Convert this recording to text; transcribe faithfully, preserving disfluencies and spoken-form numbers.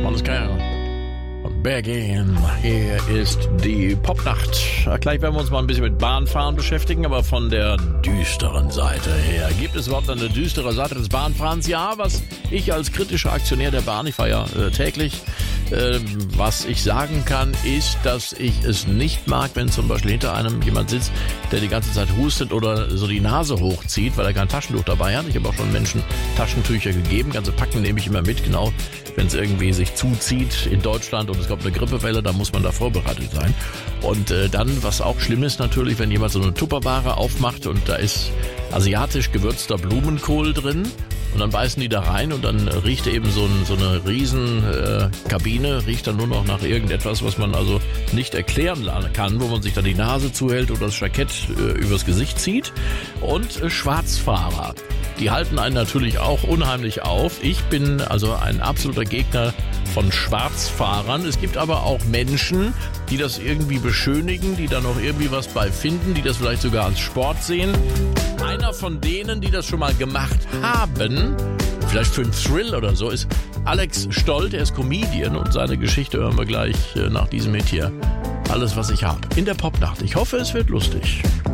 Montesquieu und Bergen. Hier ist die Popnacht. Gleich werden wir uns mal ein bisschen mit Bahnfahren beschäftigen, aber von der düsteren Seite her. Gibt es überhaupt eine düstere Seite des Bahnfahrens? Ja, was ich als kritischer Aktionär der Bahn, ich fahre ja äh, täglich, äh, was ich sagen kann, ist, dass ich es nicht mag, wenn zum Beispiel hinter einem jemand sitzt, der die ganze Zeit hustet oder so die Nase hochzieht, weil er kein Taschentuch dabei hat. Ich habe auch schon Menschen Taschentücher gegeben. Ganze Packen nehme ich immer mit, genau, wenn es irgendwie sich zuzieht in Deutschland und es kommt eine Grippewelle, dann muss man da vorbereitet sein. Und äh, dann, was auch schlimm ist natürlich, wenn jemand so eine Tupperware aufmacht und da ist asiatisch gewürzter Blumenkohl drin und dann beißen die da rein und dann riecht eben so, ein, so eine riesen äh, Kabine, riecht dann nur noch nach irgendetwas, was man also nicht erklären kann, wo man sich dann die Nase zuhält oder das Jackett äh, übers Gesicht zieht. Und äh, Schwarzfahrer, die halten einen natürlich auch unheimlich auf. Ich bin also ein absoluter Gegner von Schwarzfahrern. Es gibt aber auch Menschen, die das irgendwie beschönigen, die da noch irgendwie was bei finden, die das vielleicht sogar als Sport sehen. Einer von denen, die das schon mal gemacht haben, vielleicht für einen Thrill oder so, ist Alex Stolt. Er ist Comedian und seine Geschichte hören wir gleich nach diesem Hit hier. Alles, was ich habe. In der Popnacht. Ich hoffe, es wird lustig.